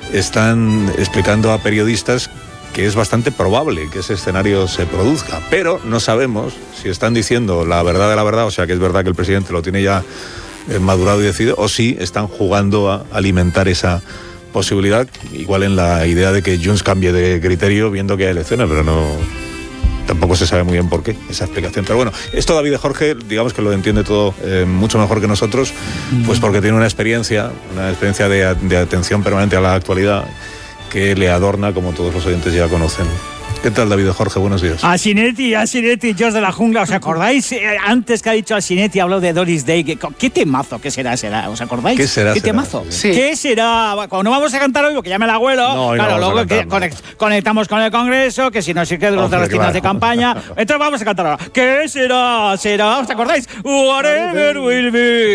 están explicando a periodistas que es bastante probable que ese escenario se produzca, pero no sabemos si están diciendo la verdad de la verdad, o sea que es verdad que el presidente lo tiene ya madurado y decidido, o si están jugando a alimentar esa posibilidad, igual en la idea de que Junts cambie de criterio viendo que hay elecciones, pero tampoco se sabe muy bien por qué esa explicación. Pero bueno, esto David de Jorge, digamos que lo entiende todo mucho mejor que nosotros, pues porque tiene una experiencia de atención permanente a la actualidad que le adorna, como todos los oyentes ya conocen. ¿Qué tal, David de Jorge? Buenos días. Asinetti, George de la Jungla, ¿os acordáis? Antes que ha dicho Asinetti, habló de Doris Day. ¿Qué temazo? ¿Qué será? ¿Os acordáis? ¿Qué será? ¿Qué temazo? Sí. ¿Qué será? Cuando no vamos a cantar hoy, porque ya me la huelo, claro, luego conectamos con el Congreso, que si no se quedan las tiendas de campaña. Entonces vamos a cantar ahora. ¿Qué será? ¿Os acordáis? Whatever will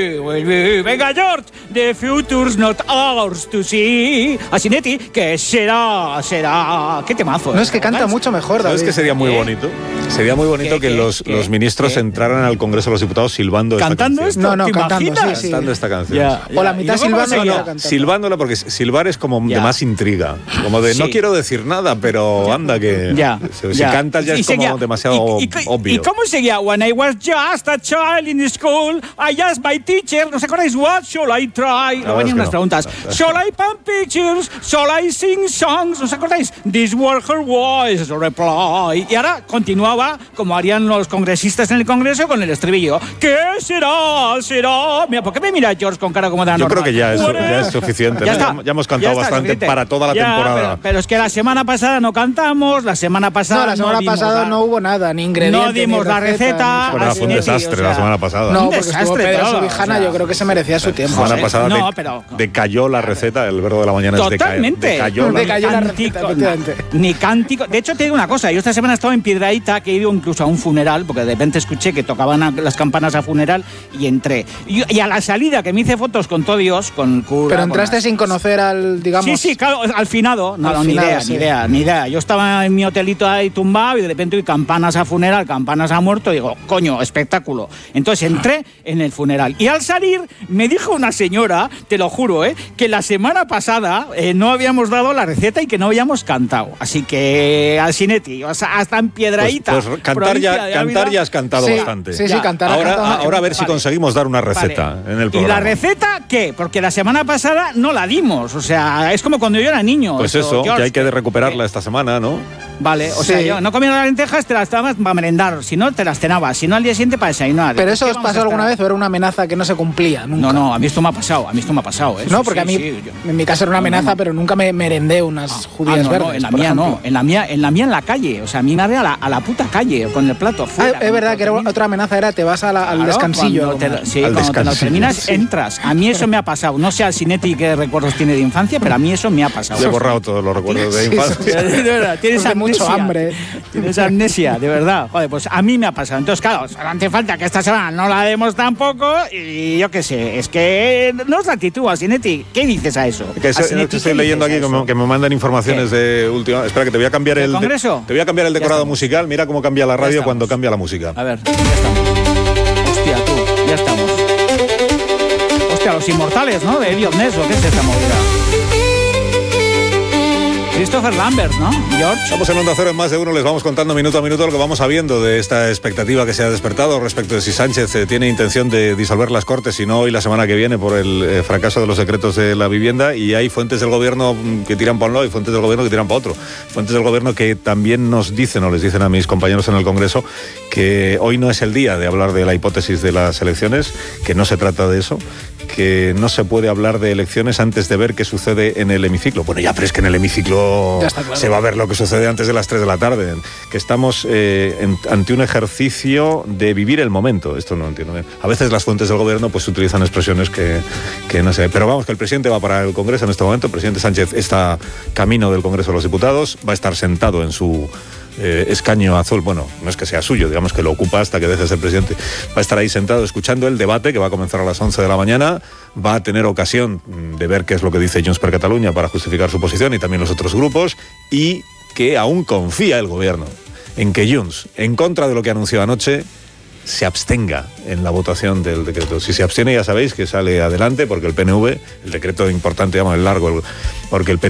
be. Venga, George. The future's not ours to see. Asinetti, ¿qué será? ¿Qué temazo? No, es que canta mucho mejor, David. ¿Sabes que sería muy bonito? Sería muy bonito que los ministros entraran al Congreso de los Diputados silbando ¿Cantando esta canción. esto? Cantando, sí. Cantando esta canción. Ya. O la mitad silbando. Silbándola, porque silbar es como de más intriga. Como de no quiero decir nada, pero anda que... Si cantas ya es como demasiado obvio. ¿Y cómo seguía? When I was just a child in school, I asked my teacher, ¿no os acordáis? What shall I try? No venían unas preguntas. Shall I paint pictures? Shall I sing songs? ¿No os acordáis? These were her voice reply. Y ahora continuaba, como harían los congresistas en el Congreso, con el estribillo. ¿Qué será? Mira, ¿por qué me mira George con cara como de anormal? Yo creo que ya es suficiente. Ya hemos cantado bastante para toda la temporada. Pero es que la semana pasada no cantamos, la semana pasada no hubo nada, ni ingredientes, no dimos la receta. Bueno, fue un desastre la semana pasada. No, porque estuvo Pedro Subijana, yo creo que se merecía su tiempo. La semana pasada decayó la receta, el verbo de la mañana totalmente. es decayó la receta, ni cántico. De hecho, te digo una cosa, yo esta semana estaba en Piedrahita, que he ido incluso a un funeral, porque de repente escuché que tocaban las campanas a funeral y entré. Y a la salida, que me hice fotos con todo Dios, con el cura... Pero entraste sin conocer al, digamos... Sí, claro, al finado. Ni idea. Yo estaba en mi hotelito ahí tumbado y de repente oí campanas a funeral, campanas a muerto, y digo, coño, espectáculo. Entonces entré en el funeral. Y al salir, me dijo una señora, te lo juro, que la semana pasada no habíamos dado la receta y que no habíamos cantado. Así que, Asinetti, hasta en Piedrahita. Pues cantar ya has cantado bastante. Sí, cantar. Ahora a ver si conseguimos dar una receta en el programa. ¿Y la receta qué? Porque la semana pasada no la dimos. O sea, es como cuando yo era niño. Pues eso, George, que hay que recuperarla esta semana, ¿no? Vale, o sea, yo no comía las lentejas, te las dabas para merendar, si no te las cenabas, si no al día siguiente para desayunar. ¿Pero eso os pasó alguna vez o era una amenaza que no se cumplía? Nunca. No, a mí esto me ha pasado, No, porque a mí, en mi casa era una amenaza, pero nunca me merendé unas judías verdes. No, en la mía no, en la mía en la calle, o sea, a mí me había a la puta calle, con el plato fuera. Es verdad que era otra amenaza, era te vas al descansillo. Cuando te lo terminas, entras. A mí eso me ha pasado, no sé Asinetti qué recuerdos tiene de infancia, pero a mí eso me ha pasado. He borrado todos los recuerdos de infancia. De verdad, tienes mucho hambre. Tienes amnesia, de verdad. Joder, pues a mí me ha pasado. Entonces, claro, hace falta que esta semana no la demos tampoco y yo qué sé, es que no es la actitud, Asinetti. ¿Qué dices a eso? Que estoy leyendo aquí que me mandan informaciones de última... Espera, que te voy a cambiar el Congreso. Te voy a cambiar el decorado musical. Mira cómo cambia la radio cuando cambia la música. A ver, ya estamos. Hostia, tú, ya estamos. Hostia, Los Inmortales, ¿no? De Elliot Ness, ¿o qué es esta movida? Christopher Lambert, ¿no? George. Estamos en Onda Cero en Más de Uno, les vamos contando minuto a minuto lo que vamos sabiendo de esta expectativa que se ha despertado respecto de si Sánchez tiene intención de disolver las Cortes, si no hoy la semana que viene por el fracaso de los decretos de la vivienda, y hay fuentes del gobierno que tiran para un lado y fuentes del gobierno que tiran para otro. Fuentes del gobierno que también nos dicen, o les dicen a mis compañeros en el Congreso, que hoy no es el día de hablar de la hipótesis de las elecciones, que no se trata de eso, que no se puede hablar de elecciones antes de ver qué sucede en el hemiciclo. Bueno, ya, pero es que en el hemiciclo se va a ver lo que sucede antes de las 3 de la tarde. Que estamos ante un ejercicio de vivir el momento. Esto no entiendo bien. A veces las fuentes del gobierno pues utilizan expresiones que no sé. Pero vamos, que el presidente va para el Congreso en este momento. El presidente Sánchez está camino del Congreso de los Diputados. Va a estar sentado en su escaño azul, bueno, no es que sea suyo, digamos que lo ocupa hasta que deje de ser presidente. Va a estar ahí sentado escuchando el debate que va a comenzar a las 11 de la mañana, va a tener ocasión de ver qué es lo que dice Junts per Catalunya para justificar su posición y también los otros grupos, y que aún confía el gobierno en que Junts, en contra de lo que anunció anoche, se abstenga en la votación del decreto. Si se abstiene ya sabéis que sale adelante porque el PNV, el decreto importante, digamos el largo, porque el PNV